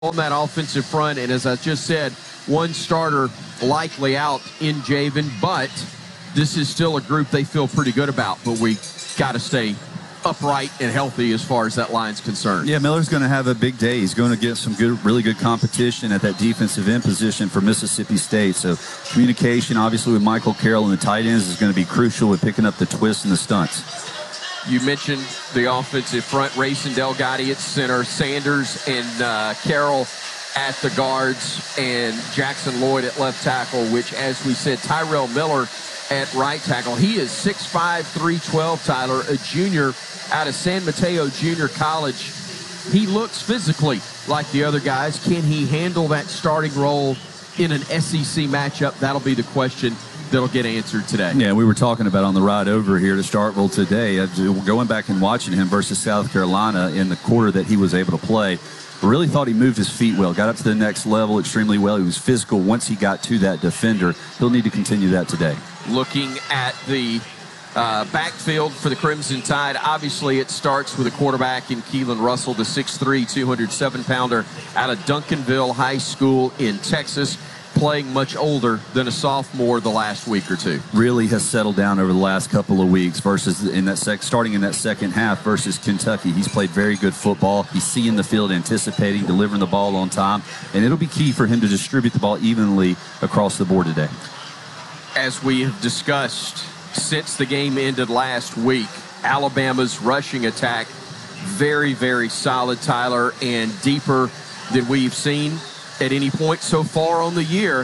on that offensive front. And as I just said, one starter likely out in Javen, but this is still a group they feel pretty good about. But we got to stay upright and healthy as far as that line's concerned. Yeah, Miller's going to have a big day. He's going to get some really good competition at that defensive end position for Mississippi State. So communication, obviously, with Michael Carroll and the tight ends is going to be crucial with picking up the twists and the stunts. You mentioned the offensive front, Rayson Delgatti at center, Sanders and Carroll at the guards, and Jackson Lloyd at left tackle, which, as we said, Tyrell Miller at right tackle. He is 6'5", 312, Tyler, a junior out of San Mateo Junior College. He looks physically like the other guys. Can he handle that starting role in an SEC matchup? That'll be the question that'll get answered today. Yeah, we were talking about on the ride over here to Starkville today, going back and watching him versus South Carolina in the quarter that he was able to play. Really thought he moved his feet well, got up to the next level extremely well. He was physical once he got to that defender. He'll need to continue that today. Looking at the backfield for the Crimson Tide, obviously it starts with a quarterback in Keelan Russell, the 6'3", 207-pounder out of Duncanville High School in Texas, playing much older than a sophomore the last week or two. Really has settled down over the last couple of weeks versus in that starting in that second half versus Kentucky. He's played very good football. He's seeing the field, anticipating, delivering the ball on time, and it'll be key for him to distribute the ball evenly across the board today. As we have discussed since the game ended last week, Alabama's rushing attack very, very solid, Tyler, and deeper than we've seen at any point so far on the year.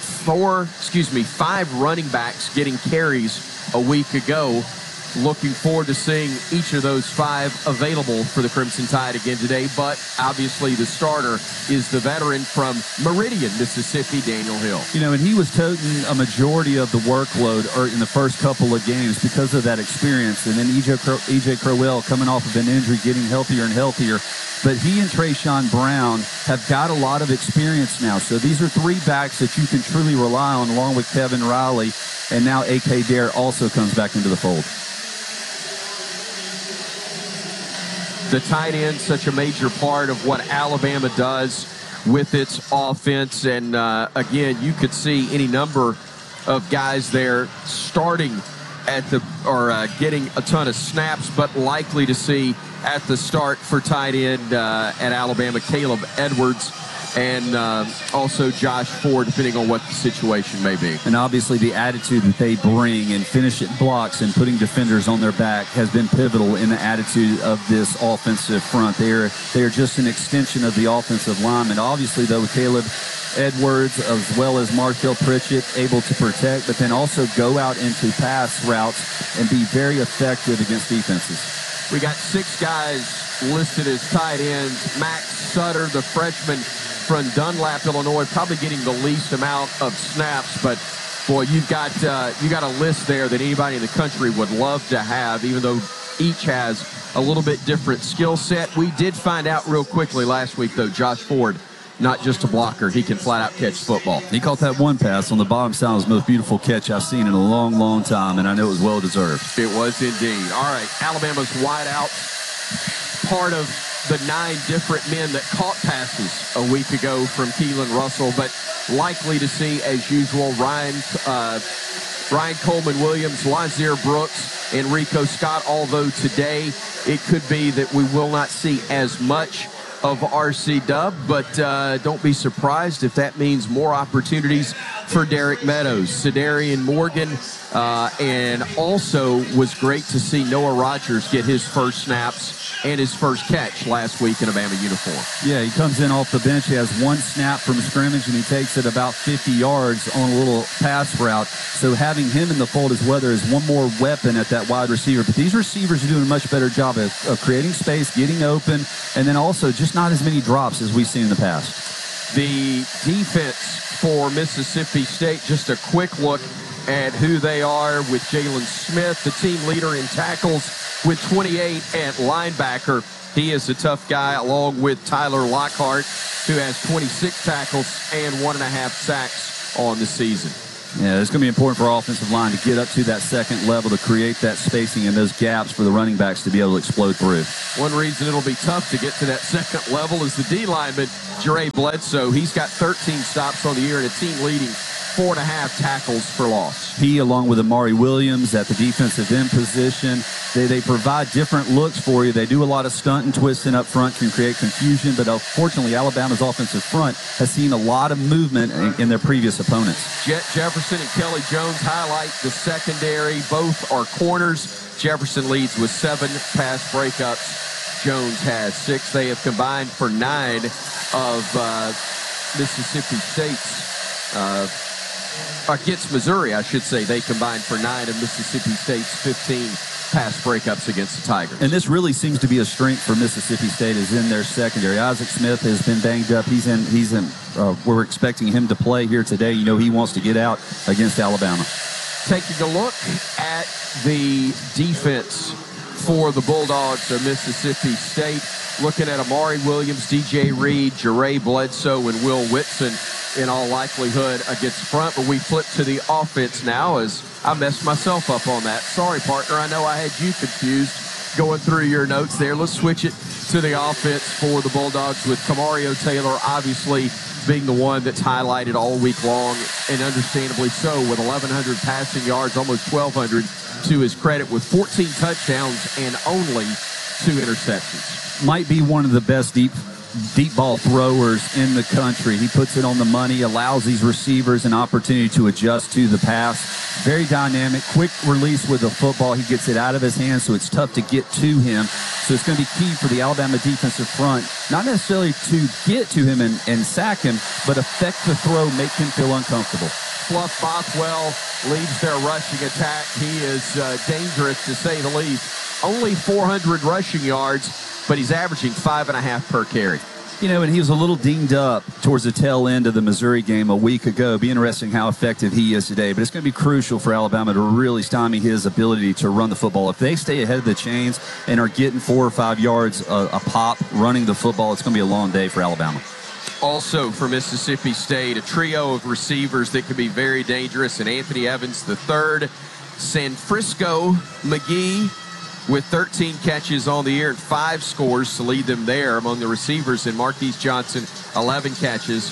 5 running backs getting carries a week ago. Looking forward to seeing each of those 5 available for the Crimson Tide again today. But obviously the starter is the veteran from Meridian, Mississippi, Daniel Hill. And he was toting a majority of the workload in the first couple of games because of that experience. And then E.J. Crowell coming off of an injury, getting healthier and healthier. But he and Trayshawn Brown have got a lot of experience now. So these are 3 backs that you can truly rely on, along with Kevin Riley. And now A.K. Dare also comes back into the fold. The tight end, such a major part of what Alabama does with its offense. And again, you could see any number of guys there starting at getting a ton of snaps, but likely to see at the start for tight end at Alabama, Caleb Edwards, and also Josh Ford, depending on what the situation may be. And obviously the attitude that they bring and finishing blocks and putting defenders on their back has been pivotal in the attitude of this offensive front. They are just an extension of the offensive line. And obviously, though, with Caleb Edwards as well as Markel Pritchett able to protect, but then also go out into pass routes and be very effective against defenses. We got 6 guys listed as tight ends. Max Sutter, the freshman from Dunlap, Illinois, probably getting the least amount of snaps, but boy, you got a list there that anybody in the country would love to have, even though each has a little bit different skill set. We did find out real quickly last week, though, Josh Ford, not just a blocker, he can flat out catch football. He caught that one pass on the bottom side. It was the most beautiful catch I've seen in a long, long time, and I know it was well deserved. It was indeed. All right, Alabama's wide out, part of the 9 different men that caught passes a week ago from Keelan Russell, but likely to see, as usual, Ryan Coleman-Williams, Lazier Brooks, Enrico Scott, although today it could be that we will not see as much of R.C. Dub, but don't be surprised if that means more opportunities for Derek Meadows, Cedarian Morgan, and also was great to see Noah Rogers get his first snaps and his first catch last week in a Bama uniform. Yeah, he comes in off the bench. He has 1 snap from scrimmage, and he takes it about 50 yards on a little pass route. So having him in the fold as well, there is one more weapon at that wide receiver. But these receivers are doing a much better job of creating space, getting open, and then also just not as many drops as we've seen in the past. The defense for Mississippi State, just a quick look at who they are with Jalen Smith, the team leader in tackles, with 28 at linebacker. He is a tough guy, along with Tyler Lockhart, who has 26 tackles and 1.5 sacks on the season. Yeah, it's going to be important for our offensive line to get up to that second level to create that spacing and those gaps for the running backs to be able to explode through. One reason it'll be tough to get to that second level is the D lineman, Jere Bledsoe. He's got 13 stops on the year and a team-leading 4.5 tackles for loss. He, along with Amari Williams at the defensive end position, they provide different looks for you. They do a lot of stunt and twisting up front, can create confusion, but unfortunately Alabama's offensive front has seen a lot of movement in their previous opponents. Jet Jefferson and Kelly Jones highlight the secondary. Both are corners. Jefferson leads with 7 pass breakups. Jones has 6. They have combined for 9 of Mississippi State's against Missouri, I should say. They combined for 9 of Mississippi State's 15 pass breakups against the Tigers. And this really seems to be a strength for Mississippi State, is in their secondary. Isaac Smith has been banged up. He's in. We're expecting him to play here today. You know, he wants to get out against Alabama. Taking a look at the defense for the Bulldogs of Mississippi State, looking at Amari Williams, DJ Reed, Jere Bledsoe, and Will Whitson in all likelihood against the front. But we flip to the offense now, as I messed myself up on that. Sorry, partner. I know I had you confused going through your notes there. Let's switch it to the offense for the Bulldogs, with Camario Taylor obviously being the one that's highlighted all week long, and understandably so, with 1,100 passing yards, almost 1,200 to his credit, with 14 touchdowns and only 2 interceptions. Might be one of the best deep ball throwers in the country. He puts it on the money, allows these receivers an opportunity to adjust to the pass. Very dynamic, quick release with the football. He gets it out of his hands, so it's tough to get to him. So it's going to be key for the Alabama defensive front, not necessarily to get to him and sack him, but affect the throw, make him feel uncomfortable. Fluff Bothwell leads their rushing attack. He is dangerous, to say the least. Only 400 rushing yards, but he's averaging 5.5 per carry. You know, and he was a little dinged up towards the tail end of the Missouri game a week ago. Be interesting how effective he is today. But it's going to be crucial for Alabama to really stymie his ability to run the football. If they stay ahead of the chains and are getting 4 or 5 yards a pop running the football, it's going to be a long day for Alabama. Also for Mississippi State, a trio of receivers that could be very dangerous, and Anthony Evans III, Sanfrisco McGee, with 13 catches on the year and 5 scores to lead them there among the receivers, and Marquise Johnson, 11 catches,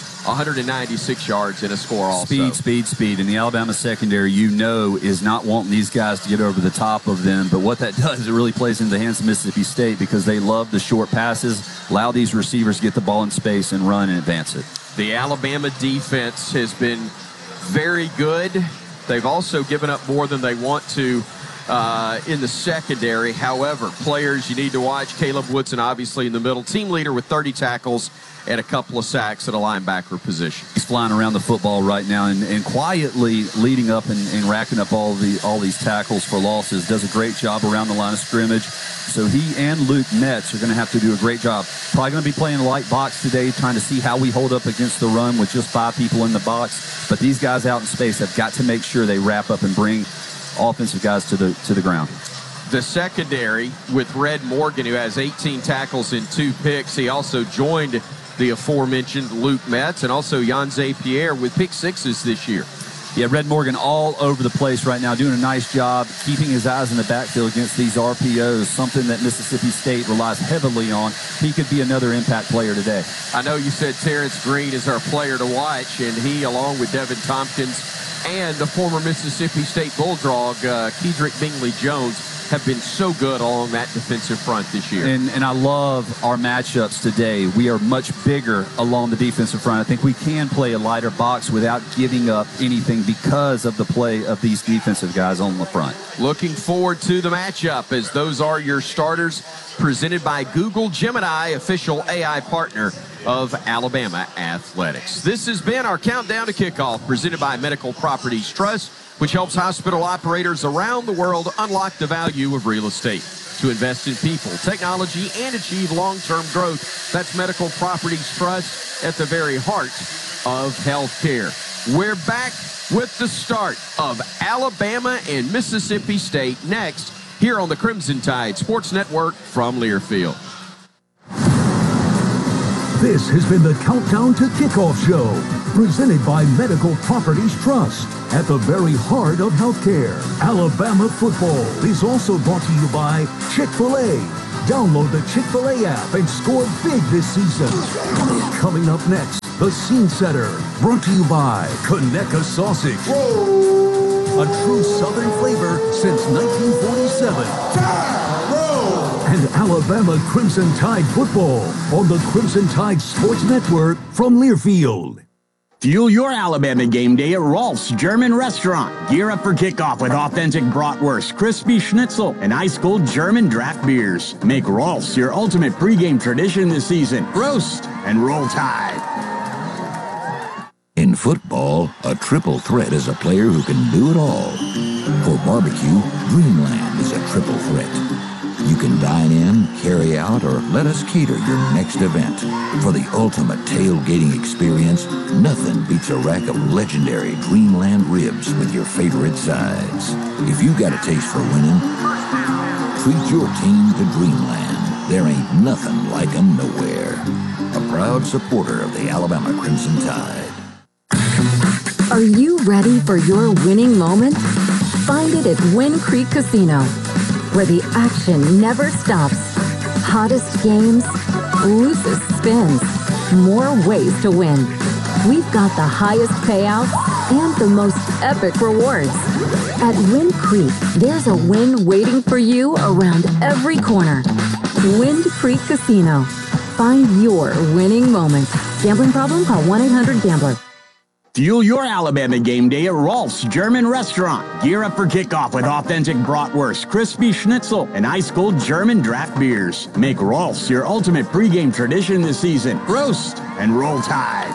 196 yards, and a score also. Speed. And the Alabama secondary, you know, is not wanting these guys to get over the top of them. But what that does, it really plays into the hands of Mississippi State, because they love the short passes, allow these receivers to get the ball in space and run and advance it. The Alabama defense has been very good. They've also given up more than they want to in the secondary. However, players you need to watch: Caleb Woodson, obviously in the middle, team leader with 30 tackles and a couple of sacks at a linebacker position. He's flying around the football right now and quietly leading up and racking up all these tackles for losses. Does a great job around the line of scrimmage. So he and Luke Metz are going to have to do a great job. Probably going to be playing light box today, trying to see how we hold up against the run with just 5 people in the box. But these guys out in space have got to make sure they wrap up and bring offensive guys to the ground. The secondary with Red Morgan, who has 18 tackles and 2 picks. He also joined the aforementioned Luke Metz, and also Yanze Pierre with pick 6s this year. Yeah, Red Morgan all over the place right now, doing a nice job keeping his eyes in the backfield against these RPOs, something that Mississippi State relies heavily on. He could be another impact player today. I know you said Terrence Green is our player to watch, and he, along with Devin Tompkins and the former Mississippi State Bulldog, Kedrick Bingley-Jones, have been so good along that defensive front this year. And I love our matchups today. We are much bigger along the defensive front. I think we can play a lighter box without giving up anything because of the play of these defensive guys on the front. Looking forward to the matchup, as those are your starters, presented by Google Gemini, official AI partner of Alabama Athletics. This has been our countdown to kickoff, presented by Medical Properties Trust, which helps hospital operators around the world unlock the value of real estate to invest in people, technology, and achieve long-term growth. That's Medical Properties Trust, at the very heart of healthcare. We're back with the start of Alabama and Mississippi State next here on the Crimson Tide Sports Network from Learfield. This has been the Countdown to Kickoff show, presented by Medical Properties Trust, at the very heart of healthcare. Alabama football is also brought to you by Chick-fil-A. Download the Chick-fil-A app and score big this season. Coming up next, the Scene Setter, brought to you by Conecuh Sausage. A true Southern flavor since 1947. And Alabama Crimson Tide football on the Crimson Tide Sports Network from Learfield. Fuel your Alabama game day at Rolf's German Restaurant. Gear up for kickoff with authentic bratwurst, crispy schnitzel, and ice-cold German draft beers. Make Rolf's your ultimate pregame tradition this season. Roast and roll Tide. In football, a triple threat is a player who can do it all. For barbecue, Dreamland is a triple threat. You can dine in, carry out, or let us cater your next event. For the ultimate tailgating experience, nothing beats a rack of legendary Dreamland ribs with your favorite sides. If you got a taste for winning, treat your team to Dreamland. There ain't nothing like 'em nowhere. A proud supporter of the Alabama Crimson Tide. Are you ready for your winning moment? Find it at Wind Creek Casino, where the action never stops. Hottest games, loosest spins, more ways to win. We've got the highest payouts and the most epic rewards. At Wind Creek, there's a win waiting for you around every corner. Wind Creek Casino. Find your winning moment. Gambling problem? Call 1-800-GAMBLER. Fuel your Alabama game day at Rolf's German Restaurant. Gear up for kickoff with authentic bratwurst, crispy schnitzel, and ice-cold German draft beers. Make Rolf's your ultimate pregame tradition this season. Roast and roll Tide.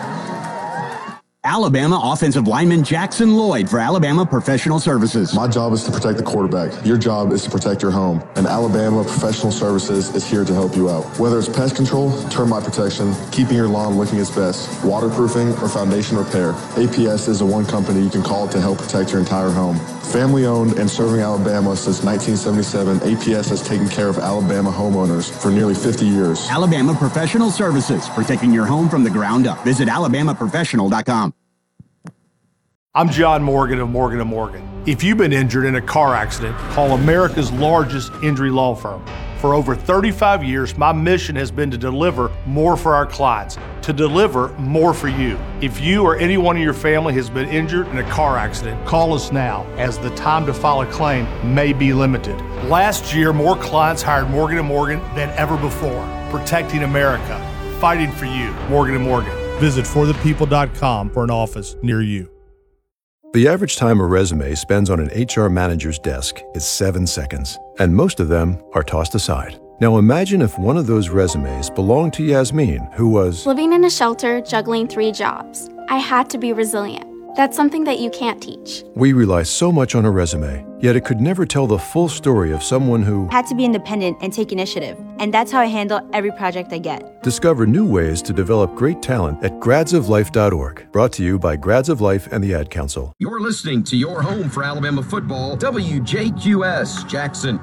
Alabama offensive lineman Jackson Lloyd for Alabama Professional Services. My job is to protect the quarterback. Your job is to protect your home. And Alabama Professional Services is here to help you out. Whether it's pest control, termite protection, keeping your lawn looking its best, waterproofing, or foundation repair, APS is the one company you can call to help protect your entire home. Family owned and serving Alabama since 1977, APS has taken care of Alabama homeowners for nearly 50 years. Alabama Professional Services, protecting your home from the ground up. Visit alabamaprofessional.com. I'm John Morgan of Morgan & Morgan. If you've been injured in a car accident, call America's largest injury law firm. For over 35 years, my mission has been to deliver more for our clients, to deliver more for you. If you or anyone in your family has been injured in a car accident, call us now, as the time to file a claim may be limited. Last year, more clients hired Morgan & Morgan than ever before, protecting America, fighting for you. Morgan & Morgan. Visit forthepeople.com for an office near you. The average time a resume spends on an HR manager's desk is 7 seconds, and most of them are tossed aside. Now imagine if one of those resumes belonged to Yasmin, who was living in a shelter, juggling 3 jobs. I had to be resilient. That's something that you can't teach. We rely so much on a resume, yet it could never tell the full story of someone who had to be independent and take initiative. And that's how I handle every project I get. Discover new ways to develop great talent at gradsoflife.org. Brought to you by Grads of Life and the Ad Council. You're listening to your home for Alabama football, WJQS Jackson.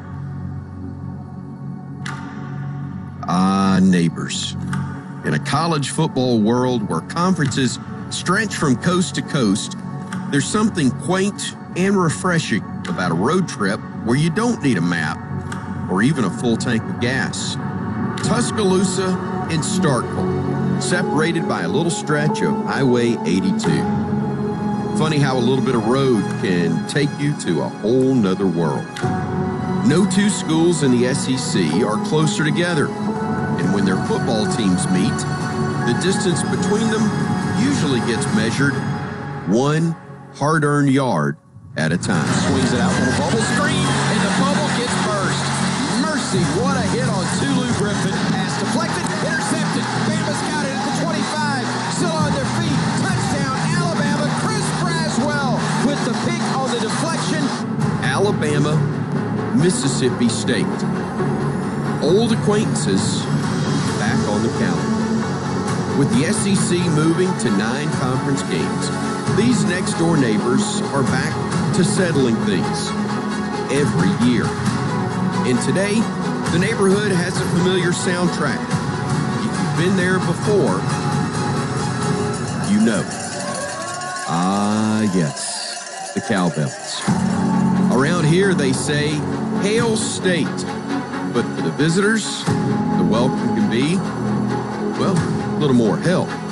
Neighbors. In a college football world where conferences stretch from coast to coast, there's something quaint and refreshing about a road trip where you don't need a map or even a full tank of gas. Tuscaloosa and Starkville, separated by a little stretch of Highway 82. Funny how a little bit of road can take you to a whole nother world. No two schools in the SEC are closer together, and when their football teams meet, the distance between them usually gets measured one hard-earned yard at a time. Swings it out for a bubble screen, and the bubble gets burst. Mercy, what a hit on Tulu Griffin. Pass deflected, intercepted. Bama's got it at the 25. Still on their feet. Touchdown, Alabama. Chris Braswell with the pick on the deflection. Alabama, Mississippi State. Old acquaintances back on the calendar. With the SEC moving to 9 conference games, these next-door neighbors are back to settling things every year. And today, the neighborhood has a familiar soundtrack. If you been there before, you know. Ah, yes, the Cowbells. Around here, they say, Hail State. But for the visitors, the welcome can be, well, a little more hell.